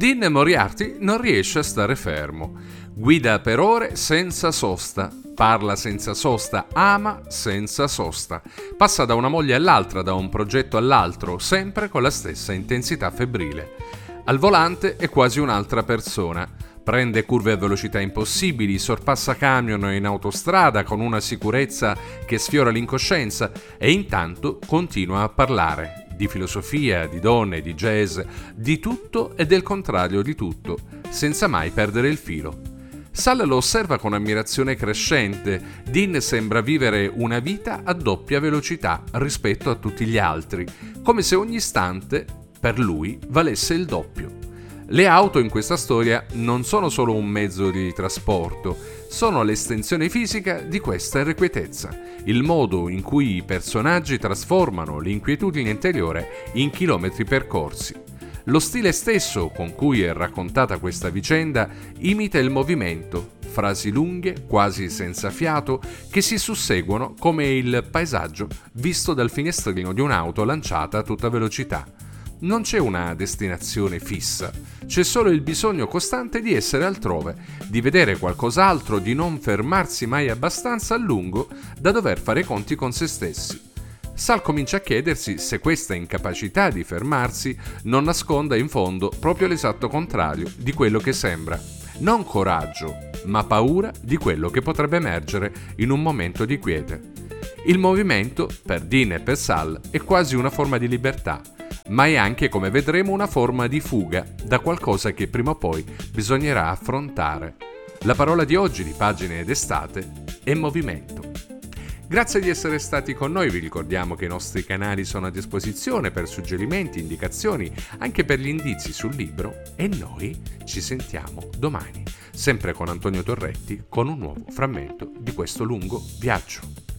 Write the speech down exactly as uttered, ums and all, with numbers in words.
Dean Moriarty non riesce a stare fermo. Guida per ore senza sosta, parla senza sosta, ama senza sosta. Passa da una moglie all'altra, da un progetto all'altro, sempre con la stessa intensità febbrile. Al volante è quasi un'altra persona. Prende curve a velocità impossibili, sorpassa camion in autostrada con una sicurezza che sfiora l'incoscienza e intanto continua a parlare. Di filosofia, di donne, di jazz, di tutto e del contrario di tutto, senza mai perdere il filo. Sal lo osserva con ammirazione crescente. Dean sembra vivere una vita a doppia velocità rispetto a tutti gli altri, come se ogni istante per lui valesse il doppio. Le auto in questa storia non sono solo un mezzo di trasporto, sono l'estensione fisica di questa irrequietezza, il modo in cui i personaggi trasformano l'inquietudine interiore in chilometri percorsi. Lo stile stesso con cui è raccontata questa vicenda imita il movimento, frasi lunghe, quasi senza fiato, che si susseguono come il paesaggio visto dal finestrino di un'auto lanciata a tutta velocità. Non c'è una destinazione fissa, c'è solo il bisogno costante di essere altrove, di vedere qualcos'altro, di non fermarsi mai abbastanza a lungo da dover fare i conti con se stessi. Sal comincia a chiedersi se questa incapacità di fermarsi non nasconda in fondo proprio l'esatto contrario di quello che sembra. Non coraggio, ma paura di quello che potrebbe emergere in un momento di quiete. Il movimento, per Dean e per Sal, è quasi una forma di libertà, ma è anche, come vedremo, una forma di fuga da qualcosa che prima o poi bisognerà affrontare. La parola di oggi di Pagine d'estate è movimento. Grazie di essere stati con noi, vi ricordiamo che i nostri canali sono a disposizione per suggerimenti, indicazioni, anche per gli indizi sul libro e noi ci sentiamo domani, sempre con Antonio Torretti, con un nuovo frammento di questo lungo viaggio.